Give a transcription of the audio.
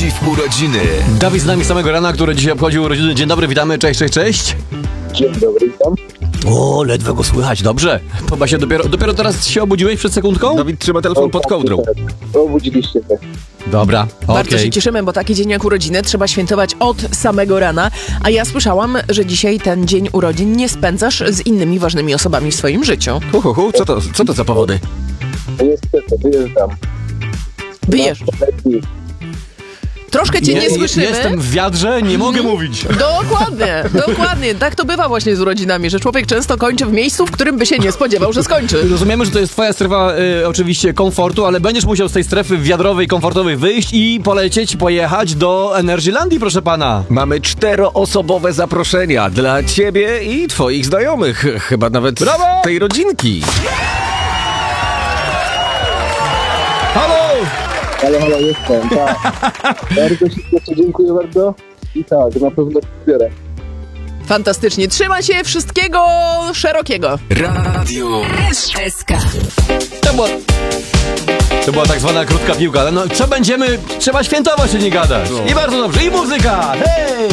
w urodziny. Dawid z nami z samego rana, który dzisiaj obchodził urodziny. Dzień dobry, witamy, cześć. Dzień dobry, witam. O, ledwo go słychać, dobrze. Chyba się dopiero teraz się obudziłeś przed sekundką? Dawid trzyma telefon pod kołdrą. Obudziliście mnie. Dobra, Bardzo okej. się cieszymy, bo taki dzień jak urodziny trzeba świętować od samego rana. A ja słyszałam, że dzisiaj ten dzień urodzin nie spędzasz z innymi ważnymi osobami w swoim życiu. Co to za powody? Niestety, wyjeżdżam. Wyjeżdżasz. Troszkę cię nie słyszymy. Jestem w wiadrze, nie mogę mówić. Dokładnie. Tak to bywa właśnie z urodzinami, że człowiek często kończy w miejscu, w którym by się nie spodziewał, że skończy. Rozumiemy, że to jest twoja strefa oczywiście komfortu, ale będziesz musiał z tej strefy wiadrowej, komfortowej wyjść i pojechać do Energylandii, proszę pana. Mamy 4-osobowe zaproszenia dla ciebie i twoich znajomych. Chyba nawet Brawo! tej rodzinki. Halo! Halo, jestem, tak. Bardzo się cieszę, dziękuję bardzo. I tak, na pewno zbiorę. Fantastycznie. Trzyma się wszystkiego szerokiego. Radio SK. To była tak zwana krótka piłka, ale no co będziemy, trzeba świętować, czy nie gadać. I bardzo dobrze, i muzyka, hej!